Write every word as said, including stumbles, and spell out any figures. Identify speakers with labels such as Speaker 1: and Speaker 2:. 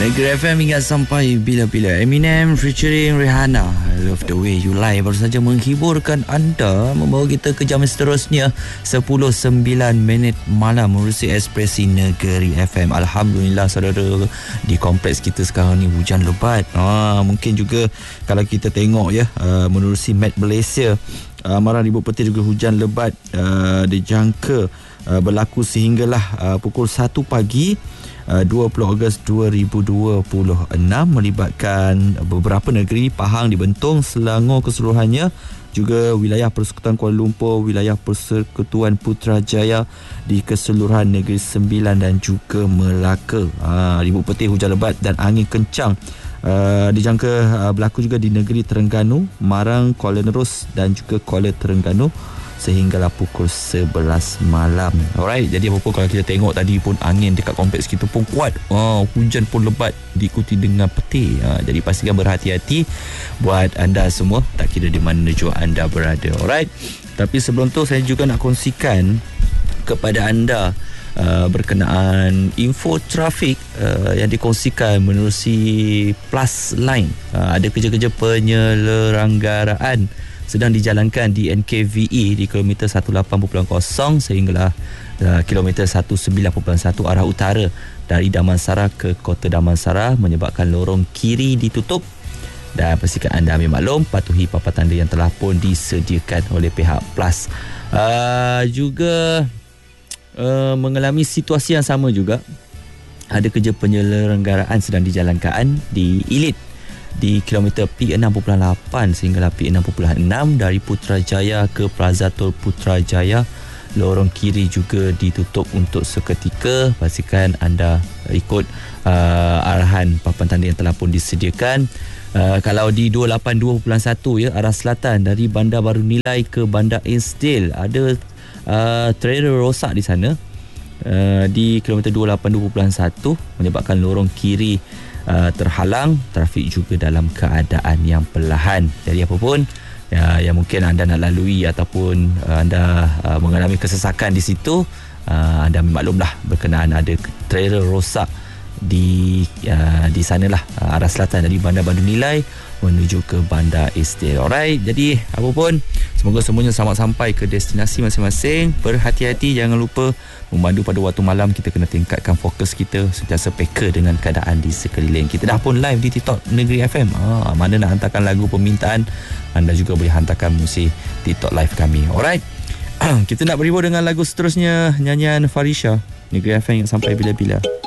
Speaker 1: Negeri F M hingga sampai bila-bila. Eminem featuring Rihanna, Love the Way You Lie, baru saja menghiburkan anda, membawa kita ke jam seterusnya sepuluh sembilan minit malam menerusi Ekspresi Negeri F M. Alhamdulillah saudara, di kompleks kita sekarang ni hujan lebat. Ah, mungkin juga kalau kita tengok ya, uh, menerusi map Malaysia, uh, Amaran Ibu Peti juga hujan lebat uh, dijangka uh, berlaku sehinggalah uh, pukul satu pagi dua puluh Ogos dua ribu dua puluh enam, melibatkan beberapa negeri: Pahang di Bentong, Selangor keseluruhannya, juga wilayah Persekutuan Kuala Lumpur, wilayah Persekutuan Putrajaya di keseluruhan Negeri Sembilan dan juga Melaka. Ha, Ibu Peti hujan lebat dan angin kencang uh, dijangka uh, berlaku juga di negeri Terengganu, Marang, Kuala Nerus dan juga Kuala Terengganu sehinggalah pukul sebelas malam. Alright, jadi apa pun kalau kita tengok tadi pun angin dekat kompleks kita pun kuat. Oh, hujan pun lebat diikuti dengan petir. Ha, jadi pastikan berhati-hati buat anda semua, tak kira di mana jua anda berada. Alright. Tapi sebelum tu saya juga nak kongsikan kepada anda uh, berkenaan info trafik uh, yang dikongsikan menerusi Plus Line. Uh, ada kerja-kerja penyelenggaraan sedang dijalankan di N K V E di kilometer seratus lapan titik kosong sehinggalah uh, kilometer seratus sembilan titik satu arah utara dari Damansara ke Kota Damansara, menyebabkan lorong kiri ditutup. Dan pastikan anda ambil maklum, patuhi papan tanda yang telah pun disediakan oleh pihak Plus. Uh, juga uh, mengalami situasi yang sama juga, ada kerja penyelenggaraan sedang dijalankan di Ilit di kilometer P enam titik lapan sehinggalah P enam titik enam dari Putrajaya ke Plaza Tol Putrajaya. Lorong kiri juga ditutup untuk seketika. Pastikan anda ikut uh, arahan papan tanda yang telah pun disediakan. Uh, kalau di dua lapan dua titik satu ya, arah selatan dari Bandar Baru Nilai ke Bandar Ainsdale, ada uh, trailer rosak di sana uh, di kilometer dua lapan dua titik satu, menyebabkan lorong kiri Uh, terhalang, trafik juga dalam keadaan yang perlahan. Jadi apa pun ya, yang mungkin anda nak lalui ataupun uh, anda uh, mengalami kesesakan di situ, uh, anda maklumlah berkenaan ada trailer rosak di uh, di sanalah, uh, arah selatan dari Bandar Baru Nilai menuju ke Bandar Ainsdale. Alright, jadi apa pun, semoga semuanya selamat sampai ke destinasi masing-masing. Berhati-hati, jangan lupa memandu pada waktu malam. Kita kena tingkatkan fokus kita, sentiasa peka dengan keadaan di sekeliling. Kita dah pun live di TikTok Negeri F M. Ah, mana nak hantarkan lagu permintaan, anda juga boleh hantarkan muzik TikTok live kami. Alright, kita nak berhibur dengan lagu seterusnya, nyanyian Farisha. Negeri F M yang sampai bila-bila.